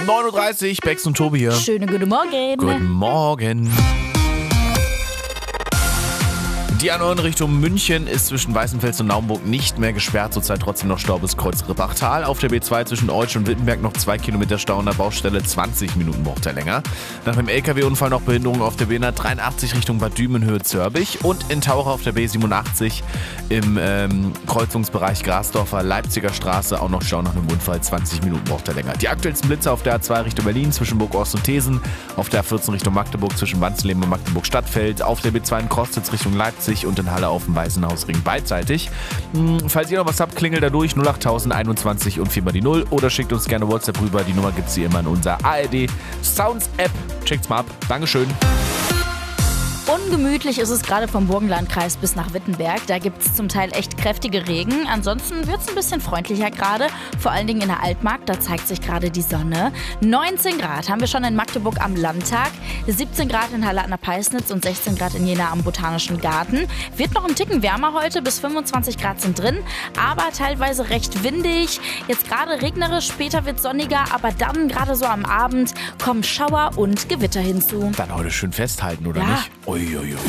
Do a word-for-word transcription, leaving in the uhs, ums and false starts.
neun Uhr dreißig, Bex und Tobi hier. Schönen guten Morgen. Guten Morgen. Die A neun Richtung München ist zwischen Weißenfels und Naumburg nicht mehr gesperrt. Zurzeit trotzdem noch Stau bis Kreuz-Rippachtal. Auf der B zwei zwischen Deutsch und Wittenberg noch zwei Kilometer Stau an der Baustelle. zwanzig Minuten braucht er länger. Nach dem L K W-Unfall noch Behinderung auf der B hundertdreiundachtzig Richtung Bad Dümenhöhe-Zörbich. Und in Taucher auf der B siebenundachtzig im ähm, Kreuzungsbereich Grasdorfer Leipziger Straße auch noch Stau nach einem Unfall. zwanzig Minuten braucht er länger. Die aktuellsten Blitze auf der A zwei Richtung Berlin zwischen Burg-Ost und Thesen. Auf der A vierzehn Richtung Magdeburg zwischen Wansleben und Magdeburg-Stadtfeld. Auf der B zwei in Krostitz Richtung Leipzig und in Halle auf dem Weißenhausring beidseitig. Hm, falls ihr noch was habt, klingelt da durch null acht tausend einundzwanzig und viermal die null oder schickt uns gerne WhatsApp rüber. Die Nummer gibt's hier immer in unserer A R D Sounds App. Checkt's mal ab. Dankeschön. Ungemütlich ist es gerade vom Burgenlandkreis bis nach Wittenberg. Da gibt es zum Teil echt kräftige Regen. Ansonsten wird es ein bisschen freundlicher gerade. Vor allen Dingen in der Altmark, da zeigt sich gerade die Sonne. neunzehn Grad haben wir schon in Magdeburg am Landtag. siebzehn Grad in Halle an der Peisnitz und sechzehn Grad in Jena am Botanischen Garten. Wird noch ein Ticken wärmer heute, bis fünfundzwanzig Grad sind drin. Aber teilweise recht windig. Jetzt gerade regnerisch, später wird sonniger. Aber dann, gerade so am Abend, kommen Schauer und Gewitter hinzu. Dann heute schön festhalten, oder Ja. nicht? Uiuiui.